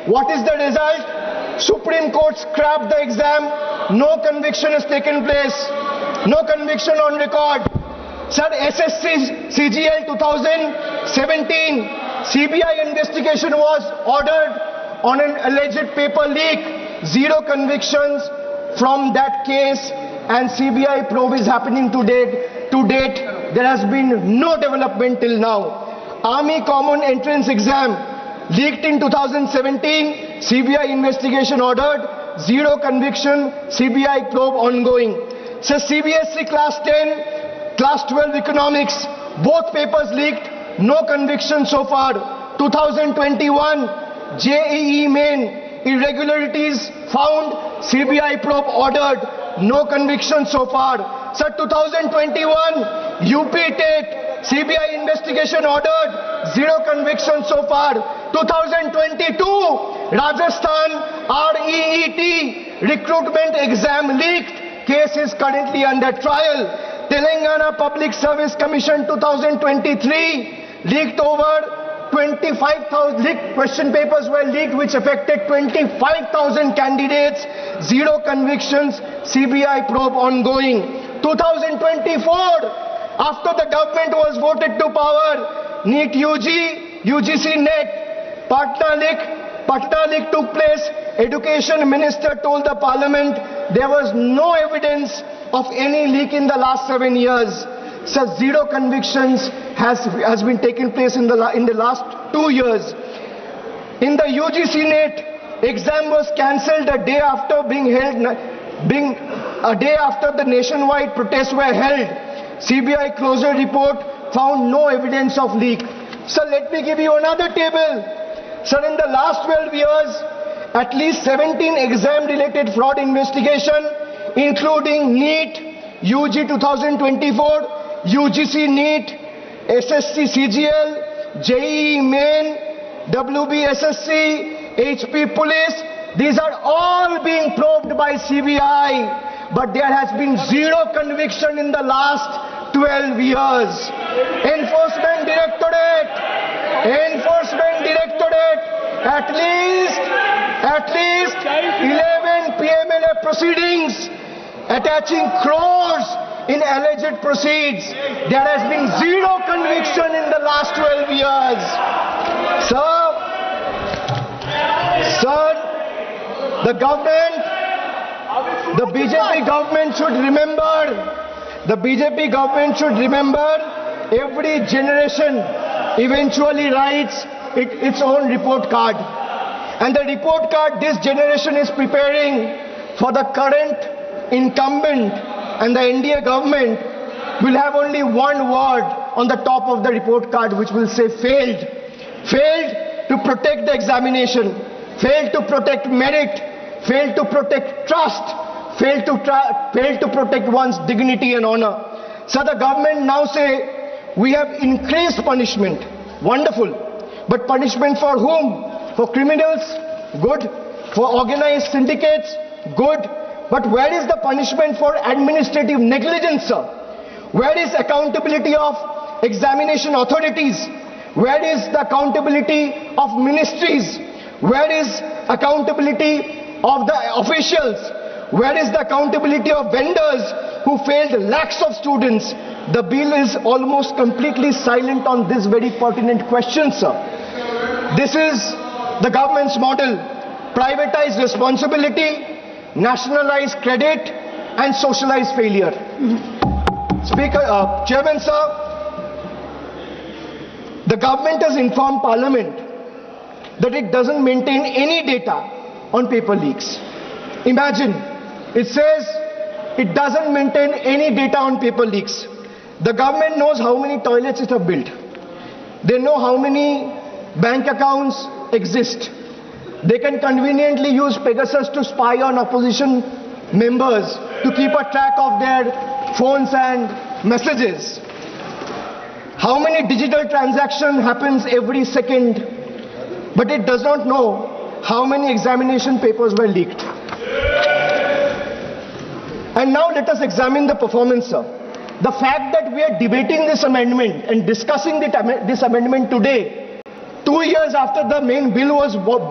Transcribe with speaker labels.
Speaker 1: What is the result? Supreme Court scrapped the exam. No conviction has taken place. No conviction on record. Sir, SSC CGL 2017, CBI investigation was ordered on an alleged paper leak. 0 convictions from that case, and CBI probe is happening to date. There has been no development till now. Army Common Entrance Exam leaked in 2017, CBI investigation ordered, 0 conviction, CBI probe ongoing. So CBSE Class 10, Class 12 Economics, both papers leaked, no conviction so far. 2021, JEE Main, irregularities found, CBI probe ordered, no conviction so far. Sir, 2021, UP TET, CBI investigation ordered, 0 conviction so far. 2022, Rajasthan REET recruitment exam leaked, case is currently under trial. Telangana Public Service Commission 2023 leaked over 25,000 question papers were leaked which affected 25,000 candidates, 0 convictions, CBI probe ongoing. 2024, after the government was voted to power, NEET UG, UGC NET, Patna leak took place. Education Minister told the Parliament there was no evidence of any leak in the last 7 years. So 0 convictions has been taking place in the last 2 years. In the UGC NET, exam was cancelled a day after a day after the nationwide protests were held. CBI closure report found no evidence of leak. So let me give you another table. Sir, in the last 12 years, at least 17 exam-related fraud investigation, including NEET, UG 2024, UGC NEET, SSC CGL, JEE Main, WBSSC, HP Police, these are all being probed by CBI, but there has been 0 conviction in the last 12 years. Enforcement Directorate, at least 11 PMLA proceedings attaching crores in alleged proceeds. There has been 0 conviction in the last 12 years. Sir, the BJP government should remember, every generation eventually writes its own report card. And the report card this generation is preparing for the current incumbent and the NDA government will have only one word on the top of the report card, which will say failed. Failed to protect the examination, failed to protect merit, failed to protect trust, failed to protect one's dignity and honor. So the government now say, we have increased punishment. Wonderful. But punishment for whom? For criminals? Good. For organized syndicates? Good. But where is the punishment for administrative negligence, sir? Where is accountability of examination authorities? Where is the accountability of ministries? Where is accountability of the officials? Where is the accountability of vendors who failed lakhs of students? The bill is almost completely silent on this very pertinent question, sir. This is the government's model: privatize responsibility, nationalize credit, and socialize failure. Chairman, sir, the government has informed Parliament that it doesn't maintain any data on paper leaks. Imagine, it says it doesn't maintain any data on paper leaks. The government knows how many toilets it has built. They know how many bank accounts exist. They can conveniently use Pegasus to spy on opposition members, to keep a track of their phones and messages. How many digital transactions happens every second, but it does not know how many examination papers were leaked. And now let us examine the performance, sir. The fact that we are debating this amendment and discussing this amendment today, 2 years after the main bill was